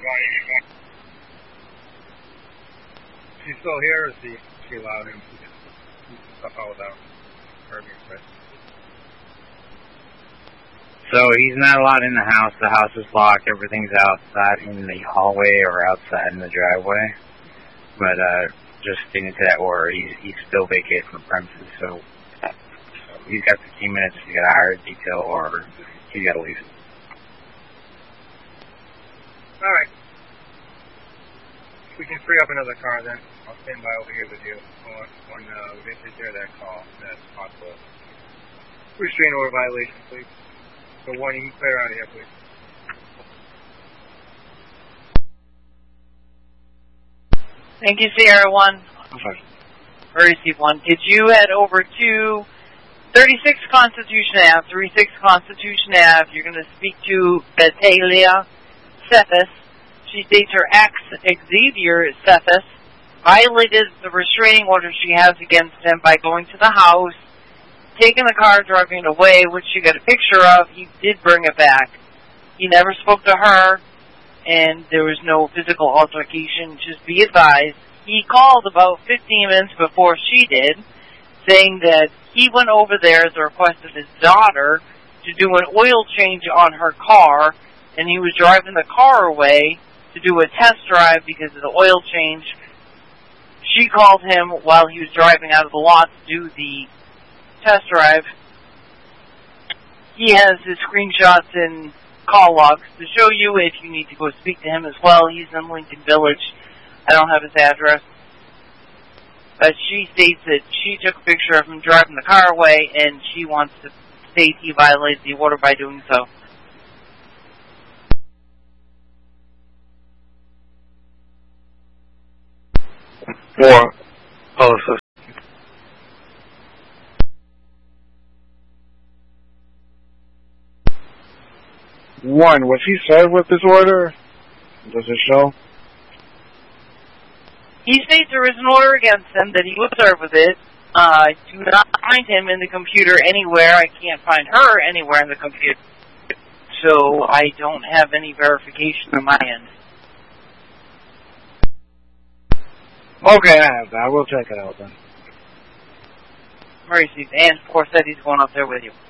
She's still here, or is she allowed him to get stuff out without her being present? So he's not allowed in the house. The house is locked. Everything's outside in the hallway or outside in the driveway. But just sticking to that order, he's still vacated from the premises. So he's got 15 minutes to get a higher detail, or he's got to leave. All right. We can free up another car then. I'll stand by over here with you when we take care of that call. That's possible. Restraining order violation, please. So one, you can clear out of here, please. Thank you, Sierra 1. Okay. Emergency 1. Could you head over to 36 Constitution Ave, 36 Constitution Ave. You're going to speak to Betalia Cephas. She states her ex, Xavier Cephas, violated the restraining order she has against him by going to the house, taking the car, driving it away, which she got a picture of. He did bring it back. He never spoke to her, and there was no physical altercation. Just be advised, he called about 15 minutes before she did, saying that he went over there at the request of his daughter to do an oil change on her car, and he was driving the car away to do a test drive because of the oil change. She called him while he was driving out of the lot to do the test drive. He has his screenshots and call logs to show you if you need to go speak to him as well. He's in Lincoln Village. I don't have his address. But she states that she took a picture of him driving the car away, and she wants to state he violated the order by doing so. Four. Policy. One, was he served with this order? Does it show? He states there is an order against him, that he was served with it. I do not find him in the computer anywhere. I can't find her anywhere in the computer. So I don't have any verification on my end. Okay, I have that. I will check it out then. Murray sees, and of course said he's going up there with you.